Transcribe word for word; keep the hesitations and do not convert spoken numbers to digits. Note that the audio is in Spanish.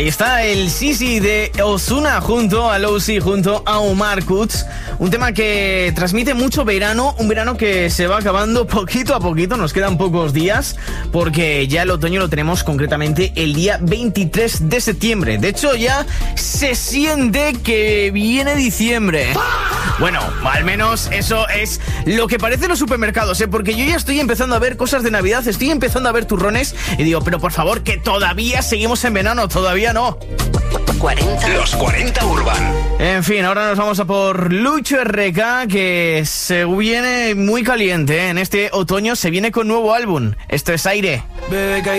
Está el Sisi de Ozuna junto a Lowzy, junto a Omar Kutz. Un tema que transmite mucho verano, un verano que se va acabando poquito a poquito, nos quedan pocos días, porque ya el otoño lo tenemos concretamente el día veintitrés de septiembre. De hecho, ya se siente que viene diciembre. Bueno, al menos eso es lo que parece en los supermercados, ¿eh? Porque yo ya estoy empezando a ver cosas de Navidad, estoy empezando a ver turrones y digo, pero por favor, que todavía seguimos en verano, todavía no. cuarenta. Los cuarenta Urban. En fin, ahora nos vamos a por Lucho R K, que se viene muy caliente, ¿eh? En este otoño se viene con nuevo álbum. Esto es Aire. Bebé,